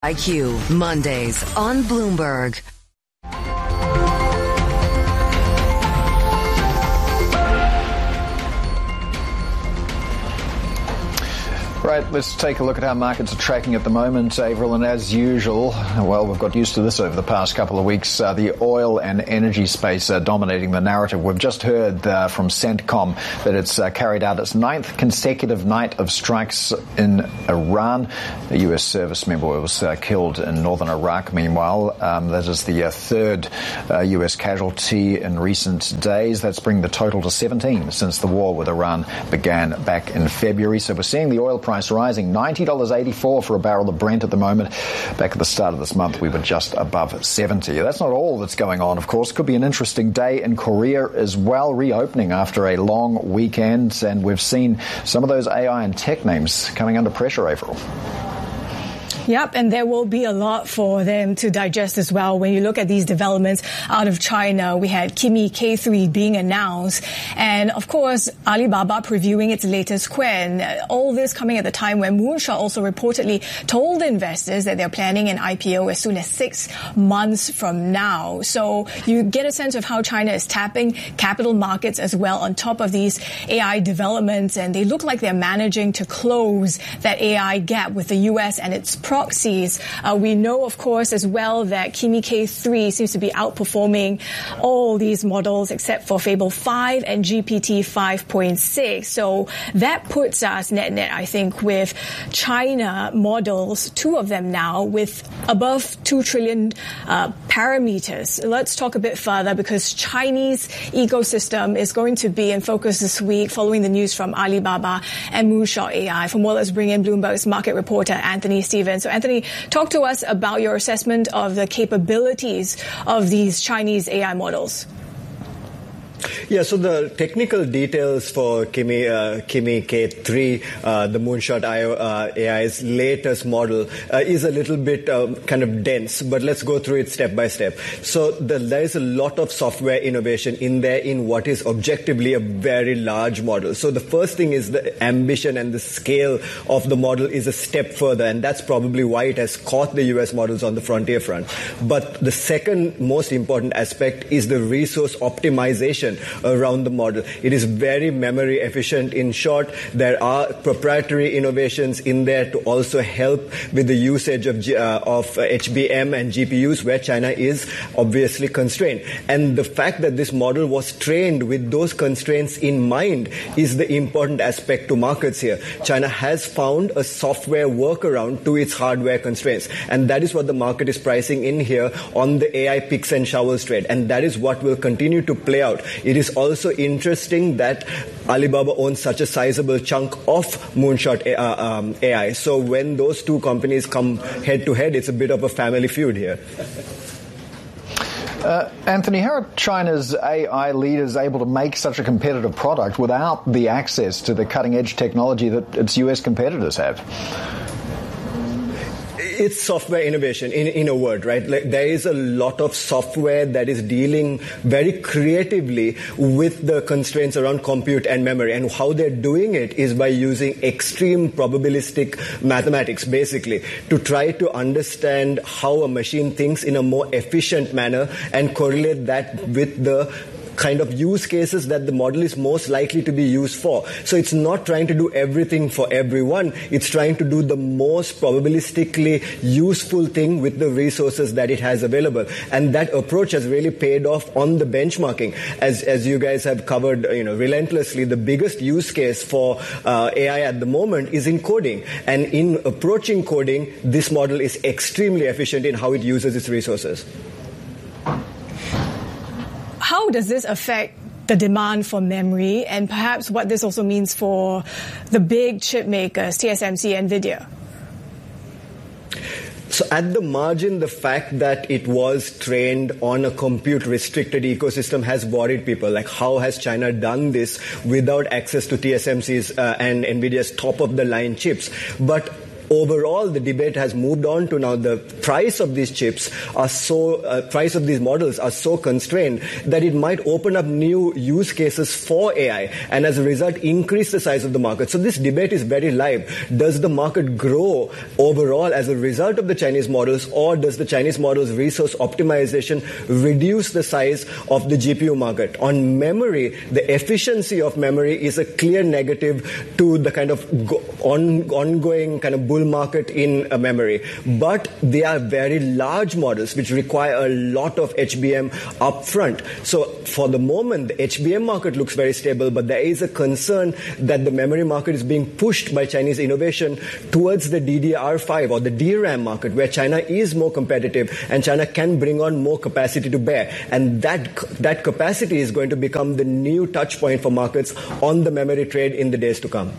IQ, Mondays on Bloomberg. Right, let's take a look at how markets are tracking at the moment, Avril, and as usual, well, we've got used to this over the past couple of weeks, the oil and energy space dominating the narrative. We've just heard from CENTCOM that it's carried out its 9th consecutive night of strikes in Iran. A U.S. service member was killed in northern Iraq, meanwhile. That is the third U.S. casualty in recent days. That's bringing the total to 17 since the war with Iran began back in February. So we're seeing the oil price rising, $90.84 for a barrel of Brent at the moment. Back at the start of this month, we were just above 70. That's not all that's going on, of course. Could be an interesting day in Korea as well, reopening after a long weekend. And we've seen some of those AI and tech names coming under pressure, April. Yep, and there will be a lot for them to digest as well. When you look at these developments out of China, we had Kimi K3 being announced, and of course, Alibaba previewing its latest Qwen. All this coming at the time when Moonshot also reportedly told investors that they're planning an IPO as soon as 6 months from now. So you get a sense of how China is tapping capital markets as well on top of these AI developments, and they look like they're managing to close that AI gap with the U.S. and its proxies. We know, of course, as well that Kimi K3 seems to be outperforming all these models except for Fable 5 and GPT 5.6. So that puts us net-net, I think, with China models, 2 of them now, with above 2 trillion parameters. Let's talk a bit further because Chinese ecosystem is going to be in focus this week following the news from Alibaba and Moonshot AI. For more, let's bring in Bloomberg's market reporter, Anthony Stevens. So Anthony, talk to us about your assessment of the capabilities of these Chinese AI models. Yeah, so the technical details for Kimi K3, the Moonshot AI's latest model, is a little bit kind of dense, but let's go through it step by step. So there is a lot of software innovation in there in what is objectively a very large model. So the first thing is the ambition and the scale of the model is a step further, and that's probably why it has caught the US models on the frontier front. But the second most important aspect is the resource optimization around the model. It is very memory efficient. In short, there are proprietary innovations in there to also help with the usage of HBM and GPUs where China is obviously constrained. And the fact that this model was trained with those constraints in mind is the important aspect to markets here. China has found a software workaround to its hardware constraints. And that is what the market is pricing in here on the AI picks and shovels trade. And that is what will continue to play out. It is also interesting that Alibaba owns such a sizable chunk of Moonshot AI. So when those two companies come head to head, it's a bit of a family feud here. Anthony, how are China's AI leaders able to make such a competitive product without the access to the cutting-edge technology that its US competitors have? It's software innovation, in a word, right? Like, there is a lot of software that is dealing very creatively with the constraints around compute and memory. And how they're doing it is by using extreme probabilistic mathematics, basically, to try to understand how a machine thinks in a more efficient manner and correlate that with the kind of use cases that the model is most likely to be used for. So it's not trying to do everything for everyone. It's trying to do the most probabilistically useful thing with the resources that it has available. And that approach has really paid off on the benchmarking. As you guys have covered, relentlessly, the biggest use case for AI at the moment is in coding. And in approaching coding, this model is extremely efficient in how it uses its resources. How does this affect the demand for memory and perhaps what this also means for the big chip makers, TSMC and NVIDIA? So at the margin, the fact that it was trained on a compute-restricted ecosystem has worried people. Like, how has China done this without access to TSMC's and NVIDIA's top-of-the-line chips? But overall, the debate has moved on to now the price of these chips price of these models are so constrained that it might open up new use cases for AI, and as a result, increase the size of the market. So this debate is very live. Does the market grow overall as a result of the Chinese models, or does the Chinese models' resource optimization reduce the size of the GPU market? On memory, the efficiency of memory is a clear negative to the kind of ongoing kind of bull market in memory. But they are very large models which require a lot of HBM upfront. So for the moment, the HBM market looks very stable, but there is a concern that the memory market is being pushed by Chinese innovation towards the DDR5 or the DRAM market, where China is more competitive and China can bring on more capacity to bear. And that capacity is going to become the new touch point for markets on the memory trade in the days to come.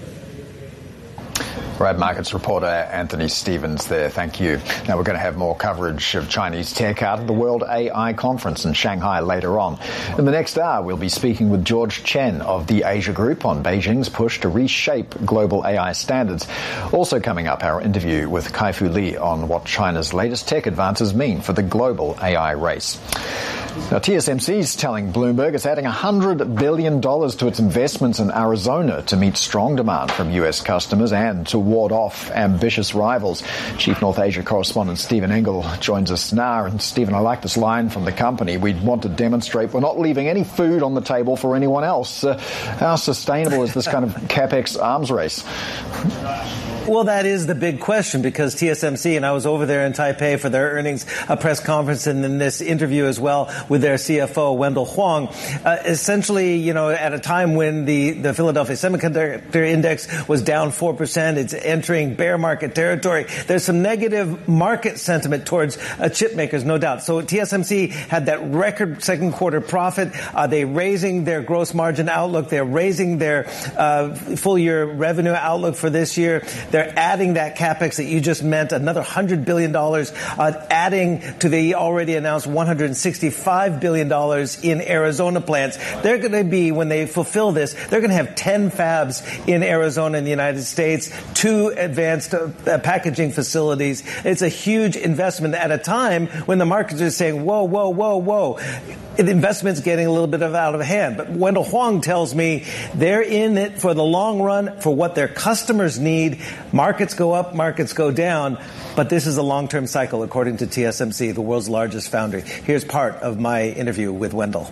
Right, markets reporter Anthony Stevens there. Thank you. Now we're going to have more coverage of Chinese tech out of the World AI Conference in Shanghai later on. In the next hour, we'll be speaking with George Chen of the Asia Group on Beijing's push to reshape global AI standards. Also coming up, our interview with Kai-Fu Lee on what China's latest tech advances mean for the global AI race. Now, TSMC is telling Bloomberg it's adding $100 billion to its investments in Arizona to meet strong demand from U.S. customers and to ward off ambitious rivals. Chief North Asia correspondent Stephen Engel joins us now. And Stephen, I like this line from the company. We want to demonstrate we're not leaving any food on the table for anyone else. How sustainable is this kind of CapEx arms race? Well, that is the big question, because TSMC, and I was over there in Taipei for their earnings press conference and in this interview as well with their CFO, Wendell Huang, essentially, at a time when the Philadelphia Semiconductor Index was down 4%, it's entering bear market territory. There's some negative market sentiment towards chip makers, no doubt. So TSMC had that record second quarter profit. They're raising their gross margin outlook. They're raising their full year revenue outlook for this year. They're adding that CapEx that you just meant, another $100 billion, adding to the already announced $165 billion in Arizona plants. They're going to be, when they fulfill this, they're going to have 10 fabs in Arizona in the United States, 2 advanced packaging facilities. It's a huge investment at a time when the markets are saying, whoa, whoa, whoa, whoa. The investment's getting a little bit out of hand. But Wendell Huang tells me they're in it for the long run, for what their customers need. Markets go up, markets go down. But this is a long-term cycle, according to TSMC, the world's largest foundry. Here's part of my interview with Wendell.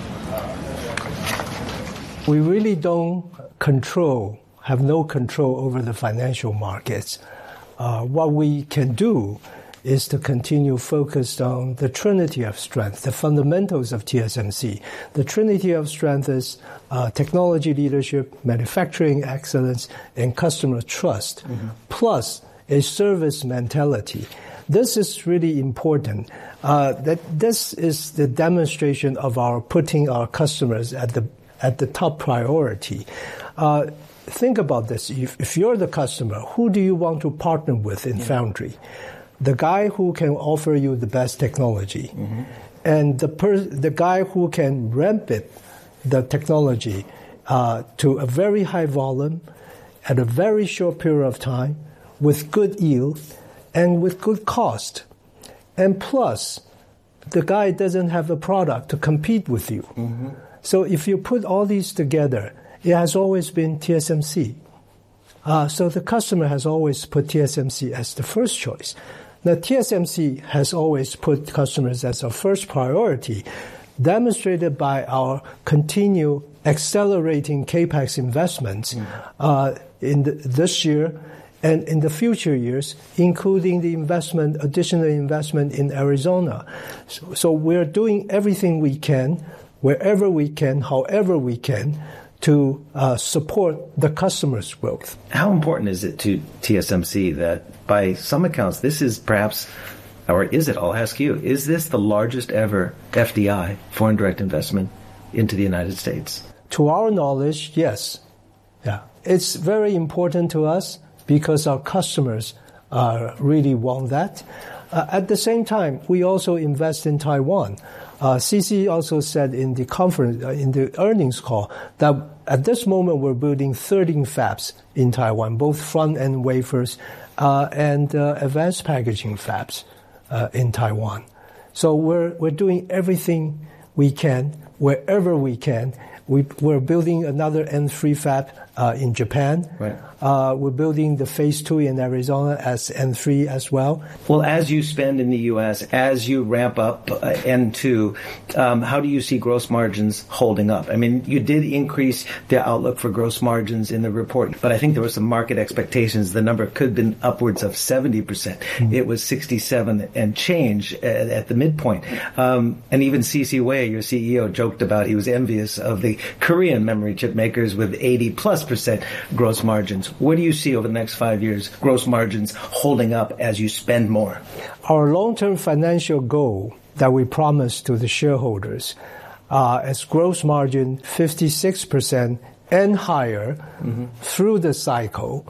We really don't have no control over the financial markets. What we can do is to continue focused on the trinity of strength, the fundamentals of TSMC. The trinity of strength is technology leadership, manufacturing excellence, and customer trust, plus a service mentality. This is really important. That this is the demonstration of our putting our customers at the top priority. Think about this. If you're the customer, who do you want to partner with in foundry? The guy who can offer you the best technology, and the guy who can ramp the technology to a very high volume at a very short period of time with good yield and with good cost. And plus, the guy doesn't have a product to compete with you. So if you put all these together, it has always been TSMC. So the customer has always put TSMC as the first choice. Now, TSMC has always put customers as our first priority, demonstrated by our continued accelerating CapEx investments in this year and in the future years, including the additional investment in Arizona. So we're doing everything we can, wherever we can, however we can, to support the customer's growth. How important is it to TSMC that, by some accounts, this is perhaps, or is it, I'll ask you, is this the largest ever FDI, foreign direct investment, into the United States? To our knowledge, yes. Yeah, it's very important to us because our customers really want that. At the same time, we also invest in Taiwan. CC also said in the conference, in the earnings call, that at this moment we're building 13 fabs in Taiwan, both front-end wafers and advanced packaging fabs in Taiwan. So we're doing everything we can, wherever we can. We're building another N3 fab in Japan. Right. We're building the phase 2 in Arizona as N3 as well. Well, as you spend in the U.S., as you ramp up N2, how do you see gross margins holding up? I mean, you did increase the outlook for gross margins in the report, but I think there were some market expectations. The number could have been upwards of 70%. Mm-hmm. It was 67 and change at the midpoint. And even C.C. Wei, your CEO, joked about he was envious of the Korean memory chip makers with 80+% gross margins. Where do you see over the next 5 years gross margins holding up as you spend more? Our long-term financial goal that we promised to the shareholders is gross margin 56% and higher through the cycle.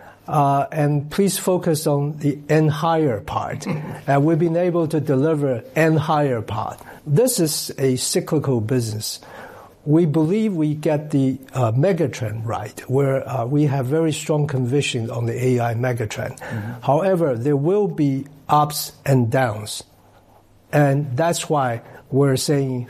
And please focus on the and higher part. And we've been able to deliver and higher part. This is a cyclical business. We believe we get the megatrend right, where we have very strong conviction on the AI megatrend. Mm-hmm. However, there will be ups and downs. And that's why we're saying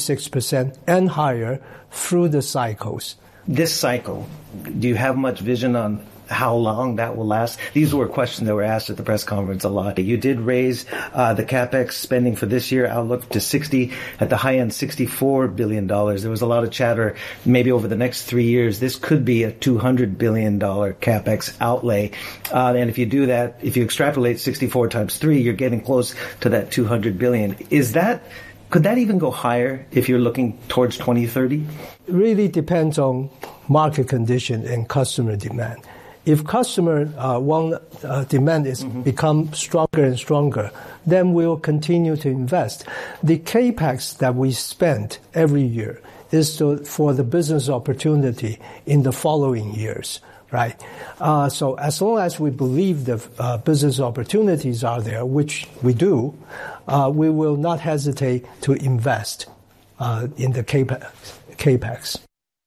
56% and higher through the cycles. This cycle, do you have much vision on how long that will last? These were questions that were asked at the press conference a lot. You did raise the CapEx spending for this year outlook to at the high end, $64 billion. There was a lot of chatter, maybe over the next 3 years, this could be a $200 billion CapEx outlay. And if you do that, if you extrapolate 64 times 3, you're getting close to that $200 billion. Could that even go higher if you're looking towards 2030? It really depends on market condition and customer demand. If customer demand is become stronger and stronger, then we'll continue to invest. The capex that we spend every year is for the business opportunity in the following years, right? So as long as we believe the business opportunities are there, which we do, we will not hesitate to invest in the capex.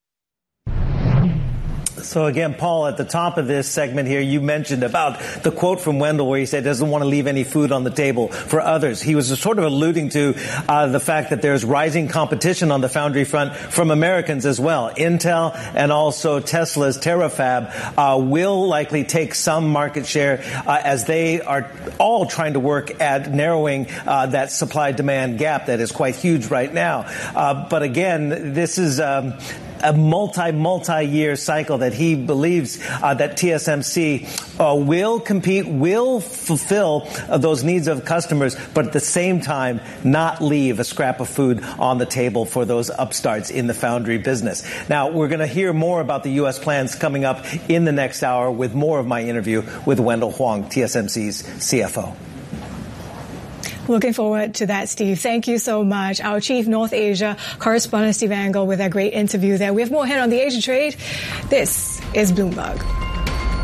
So again, Paul, at the top of this segment here, you mentioned about the quote from Wendell where he said doesn't want to leave any food on the table for others. He was sort of alluding to the fact that there's rising competition on the foundry front from Americans as well. Intel and also Tesla's Terafab will likely take some market share as they are all trying to work at narrowing that supply-demand gap that is quite huge right now. But again, this is a multi-year cycle that he believes that TSMC will compete, will fulfill those needs of customers, but at the same time not leave a scrap of food on the table for those upstarts in the foundry business. Now, we're going to hear more about the U.S. plans coming up in the next hour with more of my interview with Wendell Huang, TSMC's CFO. Looking forward to that, Steve. Thank you so much. Our Chief North Asia correspondent, Steve Engel, with that great interview there. We have more ahead on the Asia trade. This is Bloomberg.